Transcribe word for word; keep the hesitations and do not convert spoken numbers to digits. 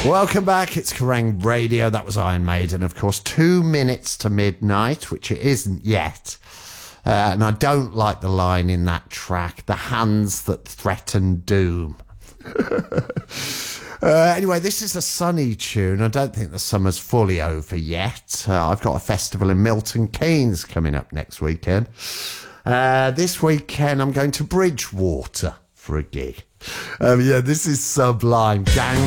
Welcome back. It's Kerrang Radio. That was Iron Maiden, of course. Two minutes to midnight, which it isn't yet. Uh, and I don't like the line in that track, the hands that threaten doom. uh, anyway, this is a sunny tune. I don't think the summer's fully over yet. Uh, I've got a festival in Milton Keynes coming up next weekend. Uh, this weekend, I'm going to Bridgewater for a gig. Um, yeah, this is sublime. Gang